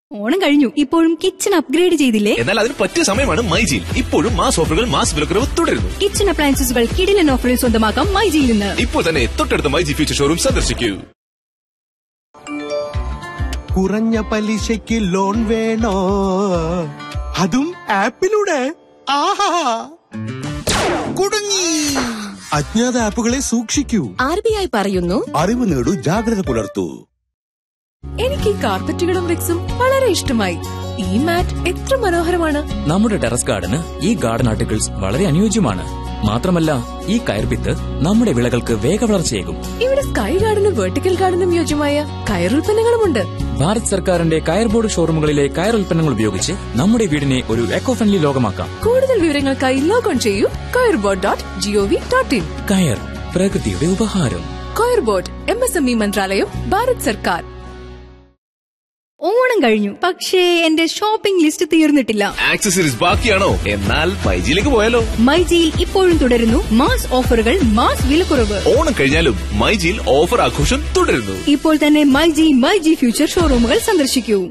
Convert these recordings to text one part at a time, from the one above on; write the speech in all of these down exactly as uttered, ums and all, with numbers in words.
ഓണം കഴിഞ്ഞു, ഇപ്പോഴും kitchen upgrade ചെയ്തില്ലേ? എന്നാൽ അതിന് പറ്റിയ സമയമാണ് മൈജിയിൽ. ഇപ്പോഴും മാസ് ഓഫറുകൾ, മാസ് വിലക്കുറവ് തുടരുന്നു. കിച്ചൺ അപ്ലയൻസുകൾ കിടിലൻ ഓഫറിൽ സ്വന്തമാക്കാം മൈജിയിൽ നിന്ന്. ഇപ്പോൾ തന്നെ തൊട്ടടുത്ത മൈജി ഫ്യൂച്ചർ ഷോറൂം സന്ദർശിക്കൂ. കുറഞ്ഞ പലിശയ്ക്ക് ലോൺ വേണോ? അതും ആപ്പിലൂടെ? ആഹാ, കുടുങ്ങി. അജ്ഞാത ആപ്പുകളെ സൂക്ഷിക്കൂ. ആർ ബി ഐ പറയുന്നു, അറിവ് നേടൂ, ജാഗ്രത പുലർത്തൂ. എനിക്ക് ഈ കാർപ്പറ്റുകളും റിക്സും വളരെ ഇഷ്ടമായി. ഈ മാറ്റ് എത്ര മനോഹരമാണ്. നമ്മുടെ ടെറസ് ഗാർഡന് ഈ ഗാർഡൻ ആർട്ടിക്കിൾസ് വളരെ അനുയോജ്യമാണ്. മാത്രമല്ല, ഈ കയർഭിത്ത് നമ്മുടെ വിളകൾക്ക് വേഗവളർച്ചയേകും. ഇവിടെ സ്കൈ ഗാർഡനും വെർട്ടിക്കൽ ഗാർഡനും യോജ്യമായ കയറുൽപ്പന്നങ്ങളുമുണ്ട്. ഭാരത് സർക്കാരിന്റെ കയർ ബോർഡ് ഷോറൂമുകളിലെ കയർ ഉൽപ്പന്നങ്ങൾ ഉപയോഗിച്ച് നമ്മുടെ വീടിനെ ഒരു എക്കോ ഫ്രണ്ട്ലി ലോകമാക്കാം. കൂടുതൽ വിവരങ്ങൾക്കായി ലോഗോൺ ചെയ്യൂ കയർ board dot G O V dot in. കയർ, പ്രകൃതിയുടെ ഉപഹാരം. കയർ board, M S M E മന്ത്രാലയം, ഭാരത് സർക്കാർ. ഓണം കഴിഞ്ഞു, പക്ഷേ എന്റെ ഷോപ്പിംഗ് ലിസ്റ്റ് തീർന്നിട്ടില്ല. ആക്സസറീസ് ബാക്കിയാണോ? എന്നാൽ മൈജിയിലേക്ക് പോയാലോ? മൈജിയിൽ ഇപ്പോഴും തുടരുന്നു മാസ് ഓഫറുകൾ, മാസ് വിലക്കുറവ്. ഓണം കഴിഞ്ഞാലും മൈജിയിൽ ഓഫർ ആഘോഷം തുടരുന്നു. ഇപ്പോൾ തന്നെ മൈജി മൈജി ഫ്യൂച്ചർ ഷോറൂമുകൾ സന്ദർശിക്കൂ.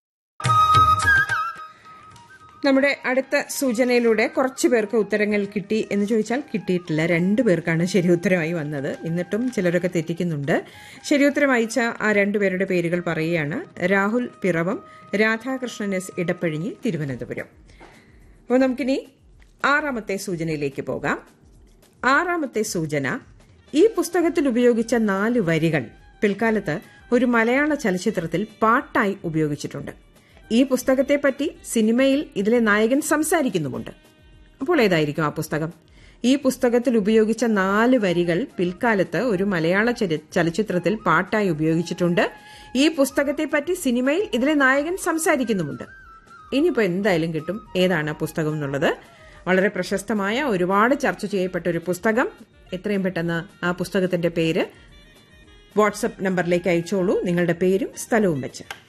നമ്മുടെ അടുത്ത സൂചനയിലൂടെ കുറച്ചു പേർക്ക് ഉത്തരങ്ങൾ കിട്ടി എന്ന് ചോദിച്ചാൽ കിട്ടിയിട്ടില്ല. രണ്ടു പേർക്കാണ് ശരി ഉത്തരമായി വന്നത്. എന്നിട്ടും ചിലരൊക്കെ തെറ്റിക്കുന്നുണ്ട്. ശരി ഉത്തരം അയച്ച ആ രണ്ടുപേരുടെ പേരുകൾ പറയുകയാണ്: രാഹുൽ പിറവം, രാധാകൃഷ്ണൻ എസ് ഇടപ്പഴിഞ്ഞി, തിരുവനന്തപുരം. അപ്പോൾ നമുക്കിനി ആറാമത്തെ സൂചനയിലേക്ക് പോകാം. ആറാമത്തെ സൂചന: ഈ പുസ്തകത്തിൽ ഉപയോഗിച്ച നാല് വരികൾ പിൽക്കാലത്ത് ഒരു മലയാള ചലച്ചിത്രത്തിൽ പാട്ടായി ഉപയോഗിച്ചിട്ടുണ്ട്. ഈ പുസ്തകത്തെപ്പറ്റി സിനിമയിൽ ഇതിലെ നായകൻ സംസാരിക്കുന്നുമുണ്ട്. അപ്പോൾ ഏതായിരിക്കും ആ പുസ്തകം? ഈ പുസ്തകത്തിൽ ഉപയോഗിച്ച നാല് വരികൾ പിൽക്കാലത്ത് ഒരു മലയാള ചലച്ചിത്രത്തിൽ പാട്ടായി ഉപയോഗിച്ചിട്ടുണ്ട്. ഈ പുസ്തകത്തെപ്പറ്റി സിനിമയിൽ ഇതിലെ നായകൻ സംസാരിക്കുന്നുമുണ്ട്. ഇനിയിപ്പോൾ എന്തായാലും കിട്ടും ഏതാണ് ആ പുസ്തകം എന്നുള്ളത്. വളരെ പ്രശസ്തമായ, ഒരുപാട് ചർച്ച ചെയ്യപ്പെട്ട ഒരു പുസ്തകം. എത്രയും പെട്ടെന്ന് ആ പുസ്തകത്തിന്റെ പേര് വാട്സപ്പ് നമ്പറിലേക്ക് അയച്ചോളൂ, നിങ്ങളുടെ പേരും സ്ഥലവും വെച്ച്.